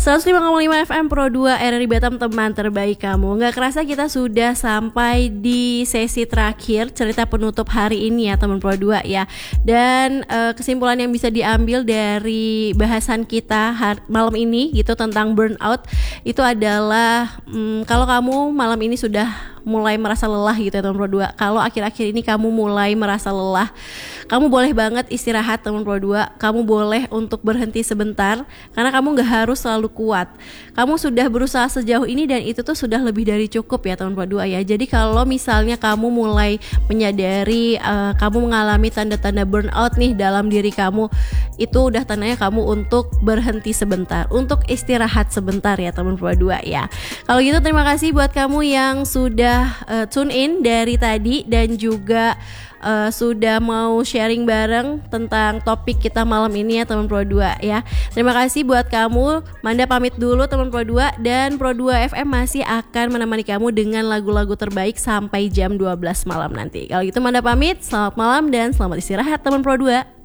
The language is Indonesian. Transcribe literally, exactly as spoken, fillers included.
seratus lima koma lima F M Pro dua R R I Batam, teman terbaik kamu. Nggak kerasa kita sudah sampai di sesi terakhir cerita penutup hari ini ya teman Pro dua ya. Dan uh, kesimpulan yang bisa diambil dari bahasan kita har- malam ini gitu tentang burnout itu adalah um, kalau kamu malam ini sudah mulai merasa lelah gitu ya teman Pro dua. Kalau akhir-akhir ini kamu mulai merasa lelah, kamu boleh banget istirahat teman Pro dua. Kamu boleh untuk berhenti sebentar karena kamu gak harus selalu kuat. Kamu sudah berusaha sejauh ini dan itu tuh sudah lebih dari cukup ya teman Pro dua ya. Jadi kalau misalnya kamu mulai menyadari uh, kamu mengalami tanda-tanda burnout nih dalam diri kamu, itu udah tandanya kamu untuk berhenti sebentar, untuk istirahat sebentar ya teman Pro dua ya. Kalau gitu terima kasih buat kamu yang sudah Uh, tune in dari tadi dan juga uh, sudah mau sharing bareng tentang topik kita malam ini ya teman Pro dua ya. Terima kasih buat kamu. Manda pamit dulu teman Pro dua, dan Pro dua F M masih akan menemani kamu dengan lagu-lagu terbaik sampai jam dua belas malam nanti. Kalau gitu Manda pamit, selamat malam dan selamat istirahat teman Pro dua.